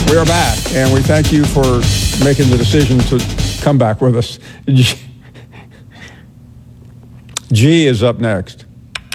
We are back, and we thank you for making the decision to come back with us. G is up next.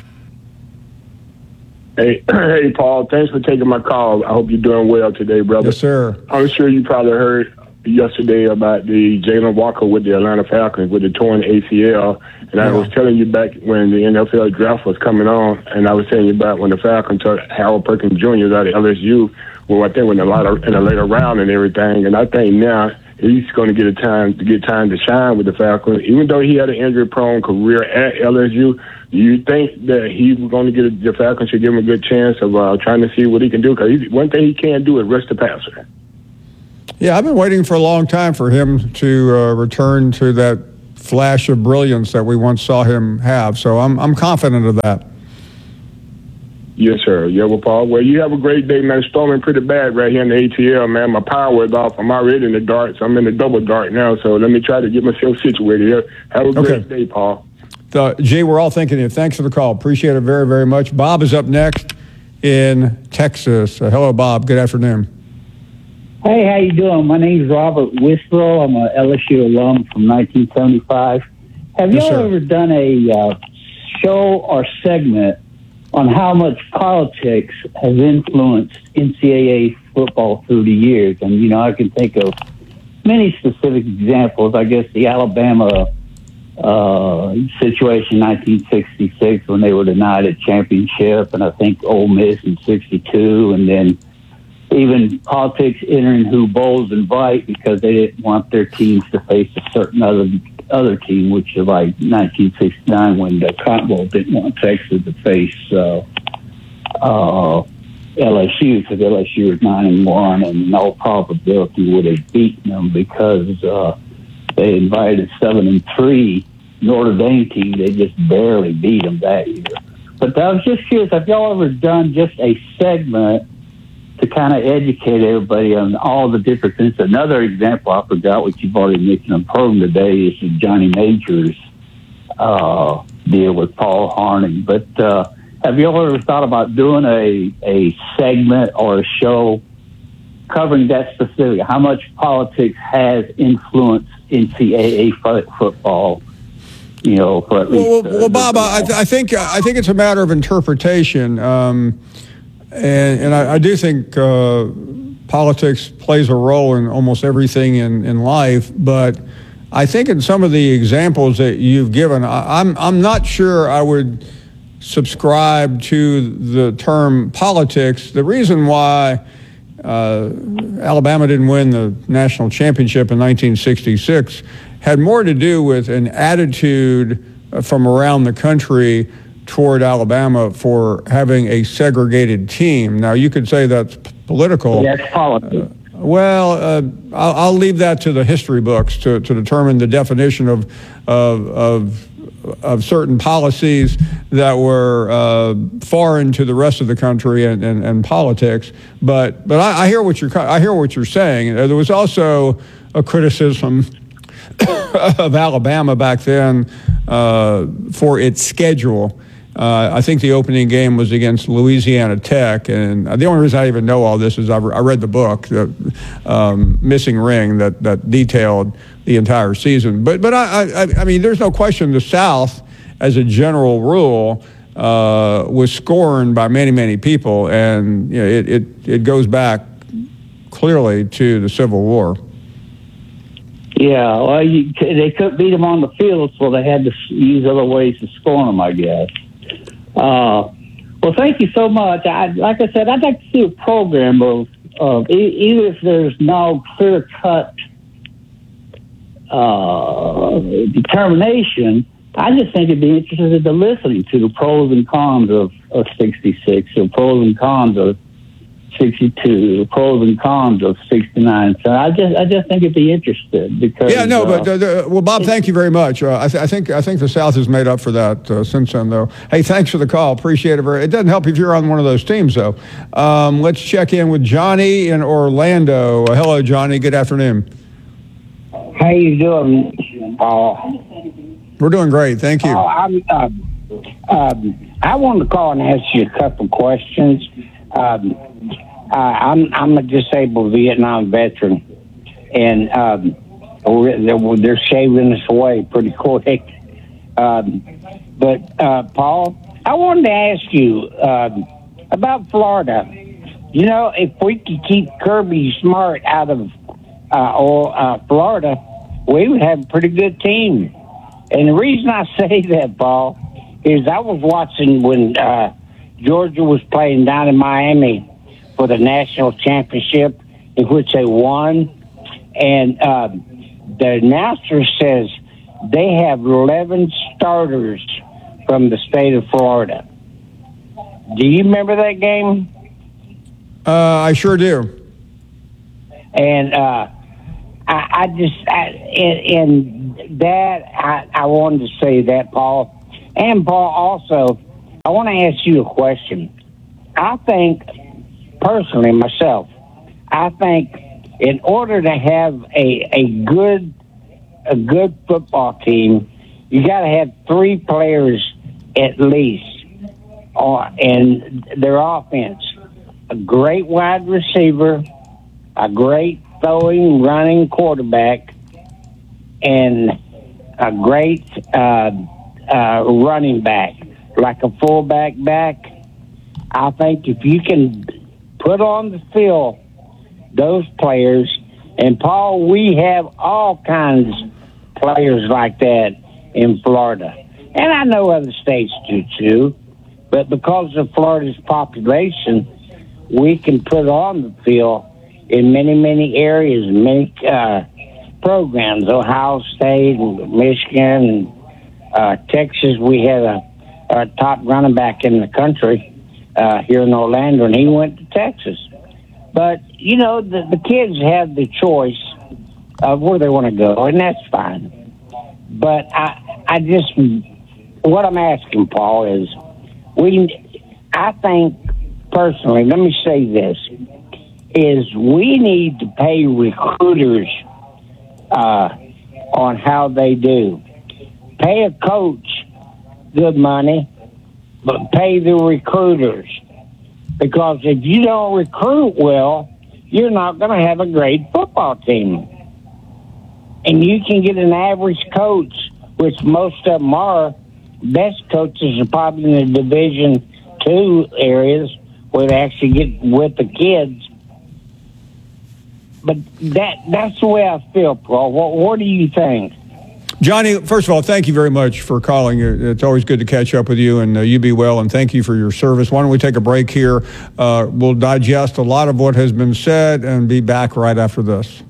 Hey, Paul. Thanks for taking my call. I hope you're doing well today, brother. Yes, sir. I'm sure you probably heard yesterday about the Jalen Walker with the Atlanta Falcons with the torn ACL. And I was telling you back when the NFL draft was coming on, and I was telling you about when the Falcons took Harold Perkins Jr. out of LSU. Well, I think in a later round and everything, and I think now he's going to get time to shine with the Falcons. Even though he had an injury-prone career at LSU, do you think that he's going to get the Falcons should give him a good chance of trying to see what he can do? Because one thing he can't do is rush the passer. Yeah, I've been waiting for a long time for him to return to that flash of brilliance that we once saw him have. So I'm confident of that. Yes, sir. Yeah, well, Paul. Well, you have a great day, man. It's storming pretty bad right here in the ATL, man. My power is off. I'm already in the dark, so I'm in the double dark now. So let me try to get myself situated here. Have a great day, Paul. Jay, we're all thinking of you. Thanks for the call. Appreciate it very, very much. Bob is up next in Texas. Hello, Bob. Good afternoon. Hey, how you doing? My name's Robert Wistro. I'm a LSU alum from 1975. Have y'all ever done a show or segment on how much politics has influenced NCAA football through the years? And, you know, I can think of many specific examples. I guess the Alabama situation in 1966 when they were denied a championship, and I think Ole Miss in 62, and then even politics entering who bowls invite because they didn't want their teams to face a certain other team, which is like 1969 when the Cotton Bowl didn't want Texas to face LSU because LSU was 9-1 and in all probability would have beaten them because they invited a 7-3 Notre Dame team. They just barely beat them that year. But I was just curious, have y'all ever done just a segment to kind of educate everybody on all the different things? Another example I forgot, which you've already mentioned on the program today, is the Johnny Majors deal with Paul Harning. But have you ever thought about doing a segment or a show covering that specific, how much politics has influenced NCAA football? You know, for at least. Well, Bob, I think it's a matter of interpretation. And I do think politics plays a role in almost everything in life, but I think in some of the examples that you've given, I'm not sure I would subscribe to the term politics. The reason why Alabama didn't win the national championship in 1966 had more to do with an attitude from around the country toward Alabama for having a segregated team. Now, you could say that's political. That's politics. I'll leave that to the history books to determine the definition of certain policies that were foreign to the rest of the country and politics. But I hear what you're saying. There was also a criticism of Alabama back then for its schedule. I think the opening game was against Louisiana Tech, and the only reason I even know all this is I read the book, the Missing Ring, that detailed the entire season. But I mean, there's no question the South, as a general rule, was scorned by many people, and you know, it goes back clearly to the Civil War. Yeah, well, they couldn't beat them on the field, so they had to use other ways to score them, I guess. Well, thank you so much. Like I said, I'd like to see a program of even if there's no clear-cut determination, I just think it'd be interesting in listening to the pros and cons of 66, the pros and cons of 62, the pros and cons of 69. So I just think it'd be interesting because well, Bob, thank you very much. I think the South has made up for that since then, though. Hey, thanks for the call. Appreciate it. It doesn't help if you're on one of those teams, though. Let's check in with Johnny in Orlando. Hello, Johnny. Good afternoon. How you doing, Paul? We're doing great. Thank you. I wanted to call and ask you a couple questions. I'm a disabled Vietnam veteran, and they're shaving us away pretty quick. But Paul, I wanted to ask you about Florida. You know, if we could keep Kirby Smart out of Florida, we would have a pretty good team. And the reason I say that, Paul, is I was watching when Georgia was playing down in Miami for the national championship, in which they won. And the announcer says they have 11 starters from the state of Florida. Do you remember that game? I sure do. And I wanted to say that, Paul. And Paul, also, I want to ask you a question. I think, personally, myself, I think in order to have a good football team, you got to have 3 players at least in their offense. A great wide receiver, a great throwing, running quarterback, and a great running back, like a fullback back. I think if you can put on the field those players, and Paul, we have all kinds of players like that in Florida. And I know other states do too, but because of Florida's population, we can put on the field in many, many areas, many programs, Ohio State, and Michigan, and Texas. We had a top running back in the country here in Orlando, and he went to Texas. But, you know, the kids have the choice of where they want to go, and that's fine. But what I'm asking, Paul, is I think, personally, let me say this, is we need to pay recruiters on how they do. Pay a coach good money, but pay the recruiters. Because if you don't recruit well, you're not going to have a great football team. And you can get an average coach, which most of them are. Best coaches are probably in the Division II areas where they actually get with the kids. But that's the way I feel, Paul. What do you think? Johnny, first of all, thank you very much for calling. It's always good to catch up with you, and you be well, and thank you for your service. Why don't we take a break here? We'll digest a lot of what has been said and be back right after this.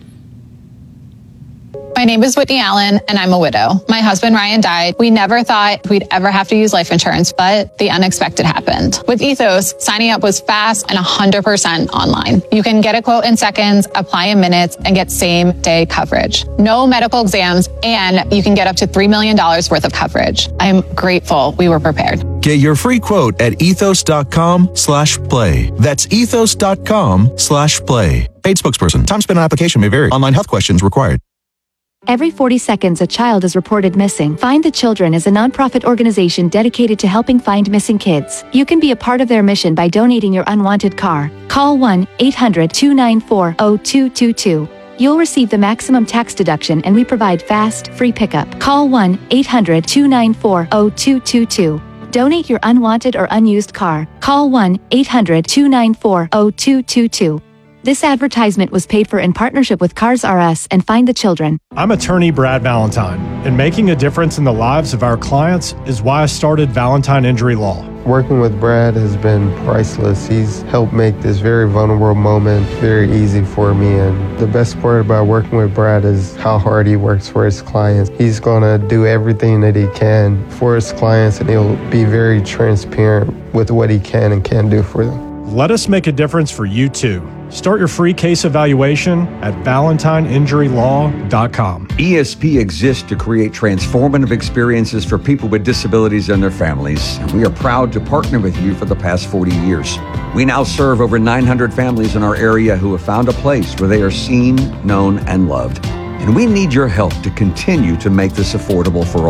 My name is Whitney Allen, and I'm a widow. My husband, Ryan, died. We never thought we'd ever have to use life insurance, but the unexpected happened. With Ethos, signing up was fast and 100% online. You can get a quote in seconds, apply in minutes, and get same-day coverage. No medical exams, and you can get up to $3 million worth of coverage. I'm grateful we were prepared. Get your free quote at ethos.com/play. That's ethos.com/play. Paid spokesperson. Time spent on application may vary. Online health questions required. Every 40 seconds, a child is reported missing. Find the Children is a nonprofit organization dedicated to helping find missing kids. You can be a part of their mission by donating your unwanted car. Call 1-800-294-0222. You'll receive the maximum tax deduction, and we provide fast, free pickup. Call 1-800-294-0222. Donate your unwanted or unused car. Call 1-800-294-0222. This advertisement was paid for in partnership with Cars R Us and Find the Children. I'm attorney Brad Valentine, and making a difference in the lives of our clients is why I started Valentine Injury Law. Working with Brad has been priceless. He's helped make this very vulnerable moment very easy for me. And the best part about working with Brad is how hard he works for his clients. He's going to do everything that he can for his clients, and he'll be very transparent with what he can and can't do for them. Let us make a difference for you too. Start your free case evaluation at ValentineInjuryLaw.com. ESP exists to create transformative experiences for people with disabilities and their families, and we are proud to partner with you for the past 40 years. We now serve over 900 families in our area who have found a place where they are seen, known, and loved. And we need your help to continue to make this affordable for all.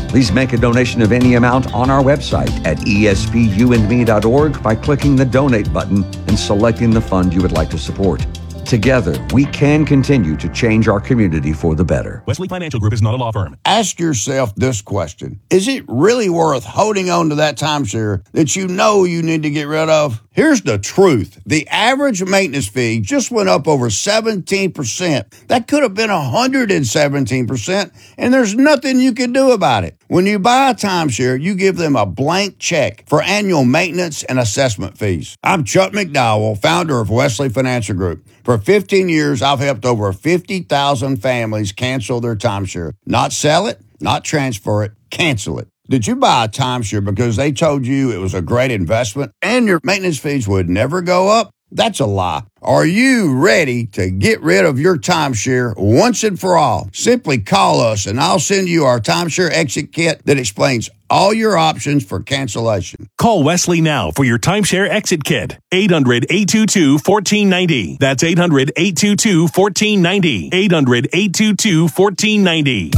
Please make a donation of any amount on our website at espUandme.org by clicking the donate button and selecting the fund you would like to support. Together, we can continue to change our community for the better. Wesley Financial Group is not a law firm. Ask yourself this question. Is it really worth holding on to that timeshare that you know you need to get rid of? Here's the truth. The average maintenance fee just went up over 17%. That could have been 117%, and there's nothing you can do about it. When you buy a timeshare, you give them a blank check for annual maintenance and assessment fees. I'm Chuck McDowell, founder of Wesley Financial Group. For 15 years, I've helped over 50,000 families cancel their timeshare. Not sell it, not transfer it, cancel it. Did you buy a timeshare because they told you it was a great investment and your maintenance fees would never go up? That's a lie. Are you ready to get rid of your timeshare once and for all? Simply call us and I'll send you our timeshare exit kit that explains all your options for cancellation. Call Wesley now for your timeshare exit kit. 800-822-1490. That's 800-822-1490. 800-822-1490.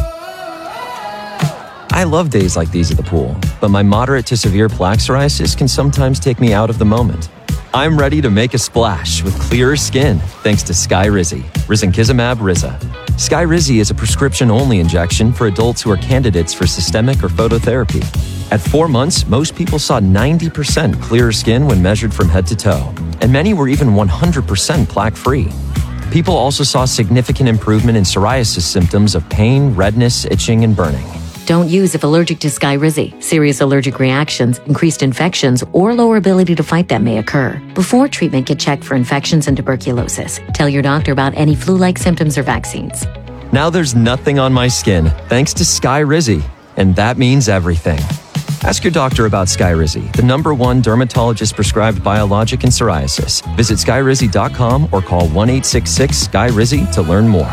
I love days like these at the pool, but my moderate to severe plaque psoriasis can sometimes take me out of the moment. I'm ready to make a splash with clearer skin thanks to Skyrizi, risankizumab Riza. Skyrizi is a prescription-only injection for adults who are candidates for systemic or phototherapy. At 4 months, most people saw 90% clearer skin when measured from head to toe, and many were even 100% plaque-free. People also saw significant improvement in psoriasis symptoms of pain, redness, itching, and burning. Don't use if allergic to Skyrizi. Serious allergic reactions, increased infections, or lower ability to fight them may occur. Before treatment, get checked for infections and tuberculosis. Tell your doctor about any flu-like symptoms or vaccines. Now there's nothing on my skin thanks to Skyrizi, and that means everything. Ask your doctor about Skyrizi, the #1 dermatologist-prescribed biologic in psoriasis. Visit Skyrizi.com or call 1-866-SKYRIZI to learn more.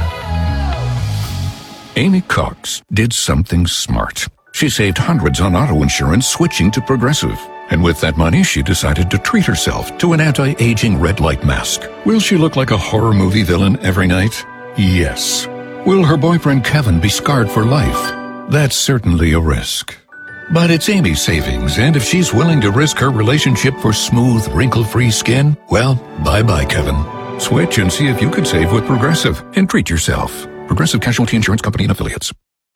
Amy Cox did something smart. She saved hundreds on auto insurance switching to Progressive. And with that money, she decided to treat herself to an anti-aging red light mask. Will she look like a horror movie villain every night? Yes. Will her boyfriend Kevin be scarred for life? That's certainly a risk. But it's Amy's savings, and if she's willing to risk her relationship for smooth, wrinkle-free skin, well, bye-bye, Kevin. Switch and see if you could save with Progressive and treat yourself. Progressive Casualty Insurance Company and Affiliates.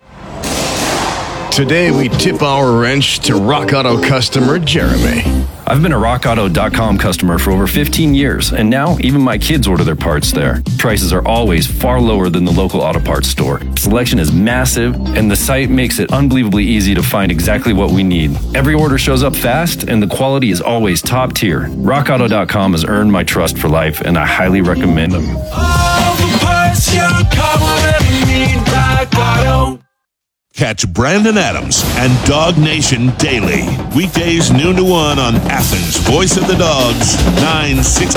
Today, we tip our wrench to Rock Auto customer Jeremy. I've been a RockAuto.com customer for over 15 years, and now even my kids order their parts there. Prices are always far lower than the local auto parts store. Selection is massive, and the site makes it unbelievably easy to find exactly what we need. Every order shows up fast, and the quality is always top tier. RockAuto.com has earned my trust for life, and I highly recommend them. All the parts your car will ever need, Rock Auto. Catch Brandon Adams and Dog Nation daily. Weekdays noon to 1 on Athens' Voice of the Dogs, 960